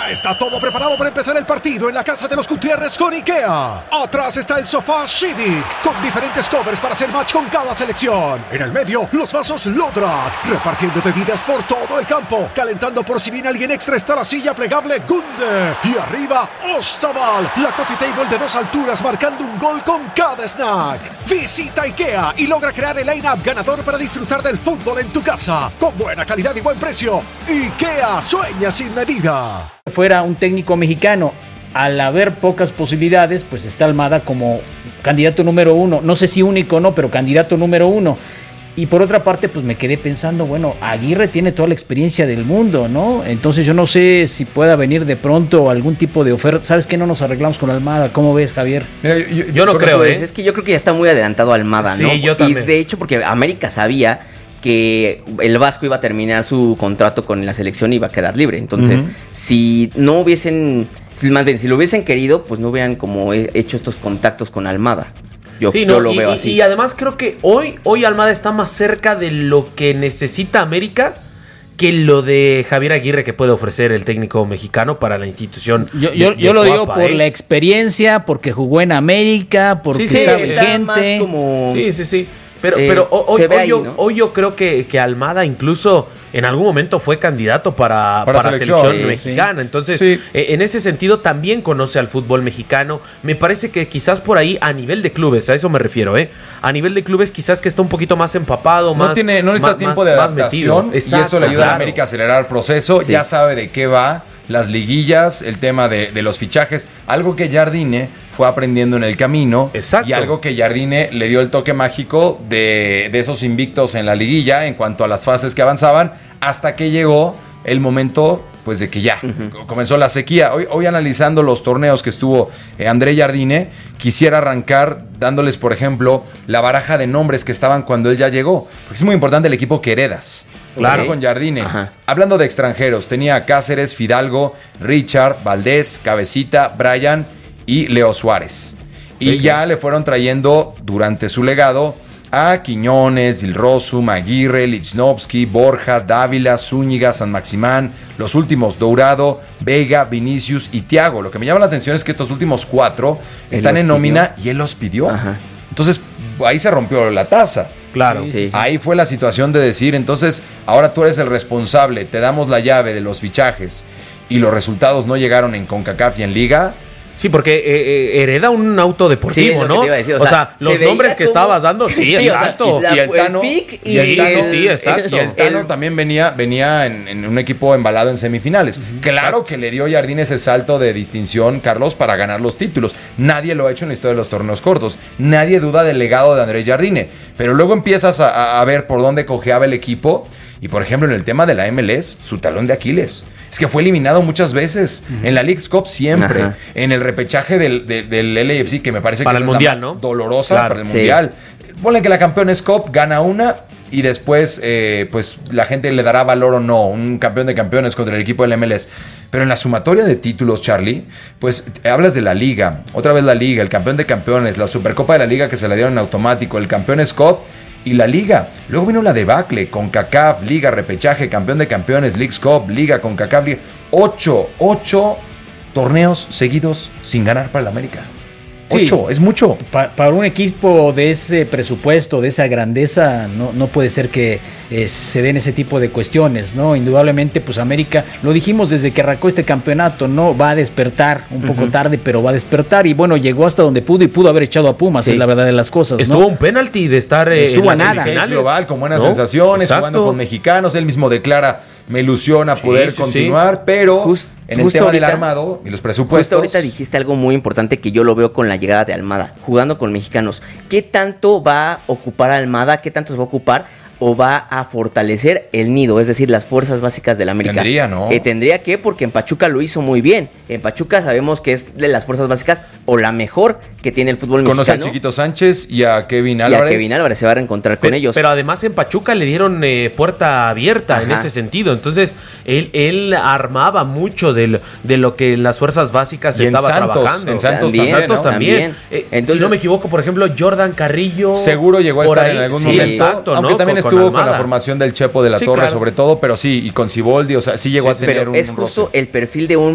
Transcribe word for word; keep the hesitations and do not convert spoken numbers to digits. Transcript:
Ya está todo preparado para empezar el partido en la casa de los Gutiérrez con IKEA. Atrás está el sofá Civic, con diferentes covers para hacer match con cada selección. En el medio, los vasos Lodrat, repartiendo bebidas por todo el campo. Calentando por si viene alguien extra está la silla plegable Gunde. Y arriba, Ostaval, la coffee table de dos alturas marcando un gol con cada snack. Visita IKEA y logra crear el line-up ganador para disfrutar del fútbol en tu casa. Con buena calidad y buen precio. IKEA, sueña sin medida. Fuera un técnico mexicano, al haber pocas posibilidades, pues está Almada como candidato número uno. No sé si único o no, pero candidato número uno. Y por otra parte, pues me quedé pensando, bueno, Aguirre tiene toda la experiencia del mundo, ¿no? Entonces yo no sé si pueda venir de pronto algún tipo de oferta. ¿Sabes qué? No nos arreglamos con Almada. ¿Cómo ves, Javier? Mira, yo, yo, yo no creo, ¿eh? Es que yo creo que ya está muy adelantado Almada, ¿no? Sí, yo también. Y de hecho, porque América sabía que el Vasco iba a terminar su contrato con la selección y iba a quedar libre. Entonces, uh-huh. si no hubiesen, más bien, si lo hubiesen querido, pues no hubieran como hecho estos contactos con Almada. Yo, sí, no, yo lo y, veo y, así. Y además creo que hoy, hoy Almada está más cerca de lo que necesita América que lo de Javier Aguirre que puede ofrecer el técnico mexicano para la institución. Yo, yo, de, yo de lo Cuapa, digo por ¿eh? la experiencia, porque jugó en América, porque sí, sí, está está vigente. más como... Sí, sí, sí. Pero, Eh, pero hoy, hoy, ahí, yo, ¿no? hoy yo creo que, que Almada incluso en algún momento fue candidato para, Para para selección, selección sí, mexicana. Entonces, sí. eh, en ese sentido también conoce al fútbol mexicano. Me parece que quizás por ahí a nivel de clubes, a eso me refiero, ¿eh? A nivel de clubes quizás que está un poquito más empapado, No más tiene, no necesita más, tiempo más, de más adaptación metido. y eso Exacto, le ayuda claro. a América a acelerar el proceso. Sí. Ya sabe de qué va, las liguillas, el tema de, de los fichajes, algo que Jardine fue aprendiendo en el camino. Exacto. Y algo que Jardine le dio el toque mágico de, de esos invictos en la liguilla en cuanto a las fases que avanzaban, hasta que llegó el momento pues de que ya uh-huh. comenzó la sequía. Hoy, hoy analizando los torneos que estuvo eh, André Jardine, quisiera arrancar dándoles, por ejemplo, la baraja de nombres que estaban cuando él ya llegó. Porque es muy importante el equipo que heredas. Claro, okay. Con Jardine. Ajá. Hablando de extranjeros, tenía a Cáceres, Fidalgo, Richard, Valdés, Cabecita, Brian y Leo Suárez. Y okay. ya le fueron trayendo durante su legado a Quiñones, Dilrosun, Aguirre, Lichnowsky, Borja, Dávila, Zúñiga, San Maximán, los últimos Dourado, Vega, Vinicius y Thiago. Lo que me llama la atención es que estos últimos cuatro están en nómina pidió. y él los pidió. Ajá. Entonces, ahí se rompió la taza. Claro. Sí, sí. Ahí fue la situación de decir, entonces, ahora tú eres el responsable, te damos la llave de los fichajes y los resultados no llegaron en CONCACAF y en Liga. Sí, porque eh, hereda un auto deportivo, sí, ¿no? Te iba a decir, o, o sea, sea, los nombres que como... estabas dando, sí, sí exacto. O sea, y, la, y el Tano, el pick y, y el Tano, sí, sí, exacto. Y el Tano el... también venía, venía en, en un equipo embalado en semifinales. Uh-huh, claro exacto. que le dio Jardine ese salto de distinción, Carlos, para ganar los títulos. Nadie lo ha hecho en la historia de los torneos cortos. Nadie duda del legado de André Jardine. Pero luego empiezas a, a ver por dónde cojeaba el equipo. Y por ejemplo, en el tema de la M L S, su talón de Aquiles. Es que fue eliminado muchas veces. Uh-huh. En la Leagues Cup siempre. Ajá. En el repechaje del, del, del L A F C, que me parece para que el es mundial, la más ¿no? dolorosa claro, para el sí. mundial. Ponle que la Campeones Cup gana una y después eh, pues la gente le dará valor o no. Un campeón de campeones contra el equipo del M L S. Pero en la sumatoria de títulos, Charlie, pues hablas de la Liga. Otra vez la Liga, el campeón de campeones, la Supercopa de la Liga que se la dieron en automático, el Campeones Cup y la Liga. Luego vino la debacle, CONCACAF, Liga, repechaje, campeón de campeones, Leagues Cup, Liga, CONCACAF, Liga. Ocho, ocho torneos seguidos sin ganar para el América. Ocho, sí, es mucho. Pa- para un equipo de ese presupuesto, de esa grandeza, no, no puede ser que eh, se den ese tipo de cuestiones, ¿no? Indudablemente, pues América, lo dijimos desde que arrancó este campeonato, ¿no? Va a despertar, un poco uh-huh. tarde, pero va a despertar. Y bueno, llegó hasta donde pudo y pudo haber echado a Pumas, sí. es la verdad de las cosas, ¿no? Estuvo un penalti de estar eh, Estuvo en a las nada. semifinales. Global, con buenas ¿no? sensaciones, Exacto. jugando con mexicanos. Él mismo declara, me ilusiona poder sí, sí, continuar, sí. pero Just, en el tema ahorita, del armado y los presupuestos. Justo ahorita dijiste algo muy importante que yo lo veo con la llegada de Almada, jugando con mexicanos. ¿Qué tanto va a ocupar Almada? ¿Qué tanto se va a ocupar? ¿O va a fortalecer el nido? Es decir, las fuerzas básicas del América. Tendría, ¿no? Eh, tendría que, porque en Pachuca lo hizo muy bien. En Pachuca sabemos que es de las fuerzas básicas o la mejor que tiene el fútbol Conoce mexicano. a Chiquito Sánchez y a Kevin Álvarez. Y a Kevin Álvarez se va a reencontrar pero, con ellos. Pero además en Pachuca le dieron eh, puerta abierta. Ajá. En ese sentido. Entonces, él, él armaba mucho de, de lo que las fuerzas básicas y estaba en Santos, trabajando. En Santos también. también, Santos ¿no? también. también. Eh, Entonces, si no me equivoco, por ejemplo, Jordan Carrillo. Seguro llegó a estar ahí, en algún sí, momento. Exacto, aunque ¿no? también con, estuvo con, con la formación del Chepo de la sí, Torre, claro. sobre todo, pero sí, y con Siboldi, o sea, sí llegó sí, a tener pero un es justo roce. el perfil de un